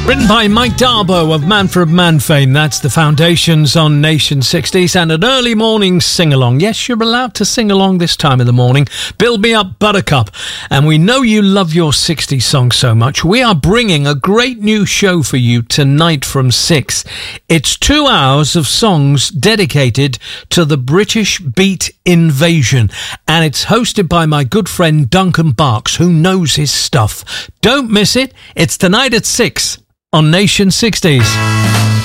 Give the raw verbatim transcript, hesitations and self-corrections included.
Written by Mike Darbo of Manfred Mann fame. That's the Foundations on Nation sixties, and an early morning sing-along. Yes, you're allowed to sing along this time of the morning. Build Me Up, Buttercup. And we know you love your sixties songs so much. We are bringing a great new show for you tonight from six. It's two hours of songs dedicated to the British beat invasion. And it's hosted by my good friend Duncan Barks, who knows his stuff. Don't miss it. It's tonight at six. On Nation sixties.